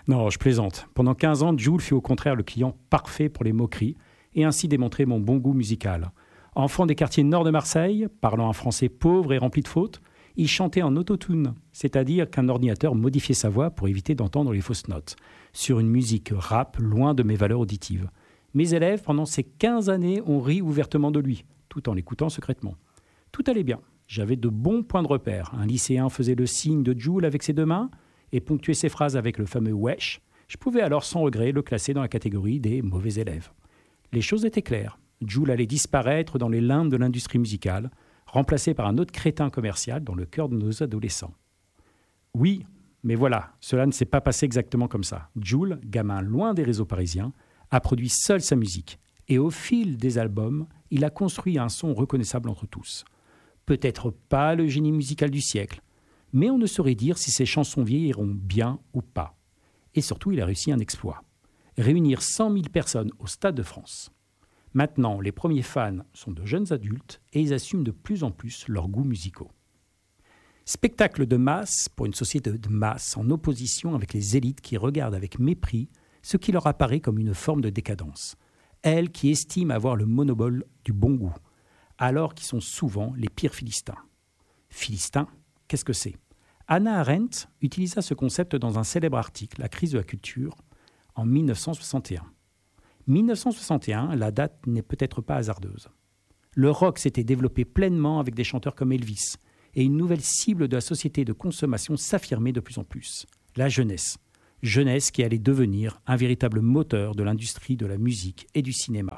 Non, je plaisante. Pendant 15 ans, Jul fut au contraire le client parfait pour les moqueries et ainsi démontrer mon bon goût musical. Enfant des quartiers nord de Marseille, parlant un français pauvre et rempli de fautes, il chantait en autotune, c'est-à-dire qu'un ordinateur modifiait sa voix pour éviter d'entendre les fausses notes, sur une musique rap loin de mes valeurs auditives. Mes élèves, pendant ces 15 années, ont ri ouvertement de lui, tout en l'écoutant secrètement. Tout allait bien. J'avais de bons points de repère. Un lycéen faisait le signe de Jul avec ses deux mains et ponctuait ses phrases avec le fameux « wesh ». Je pouvais alors sans regret le classer dans la catégorie des mauvais élèves. Les choses étaient claires. Jul allait disparaître dans les limbes de l'industrie musicale, remplacé par un autre crétin commercial dans le cœur de nos adolescents. Oui, mais voilà, cela ne s'est pas passé exactement comme ça. Jul, gamin loin des réseaux parisiens, a produit seul sa musique. Et au fil des albums, il a construit un son reconnaissable entre tous. Peut-être pas le génie musical du siècle, mais on ne saurait dire si ses chansons vieilliront bien ou pas. Et surtout, il a réussi un exploit. Réunir 100 000 personnes au Stade de France. Maintenant, les premiers fans sont de jeunes adultes et ils assument de plus en plus leurs goûts musicaux. Spectacle de masse pour une société de masse en opposition avec les élites qui regardent avec mépris ce qui leur apparaît comme une forme de décadence. Elles qui estiment avoir le monopole du bon goût, alors qu'ils sont souvent les pires philistins. Philistins, qu'est-ce que c'est ? Hannah Arendt utilisa ce concept dans un célèbre article, La crise de la culture, en 1961. 1961, la date n'est peut-être pas hasardeuse. Le rock s'était développé pleinement avec des chanteurs comme Elvis, et une nouvelle cible de la société de consommation s'affirmait de plus en plus, la jeunesse. Jeunesse qui allait devenir un véritable moteur de l'industrie de la musique et du cinéma.